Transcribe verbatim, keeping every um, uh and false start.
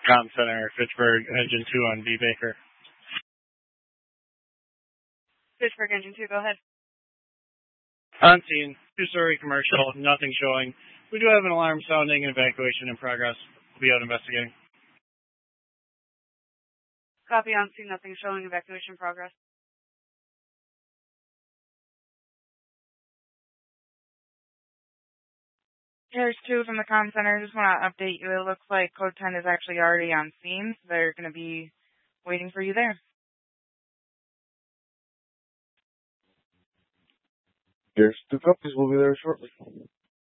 Com Center, Fitchburg, Engine two on D. Baker. Fitchburg, Engine two, go ahead. On scene, two-story commercial, nothing showing. We do have an alarm sounding and evacuation in progress. We'll be out investigating. Copy, on scene, nothing showing, evacuation in progress. Here's two from the comm center. Just want to update you. It looks like Code ten is actually already on scene, so they're going to be waiting for you there. Here's two copies. We'll be there shortly.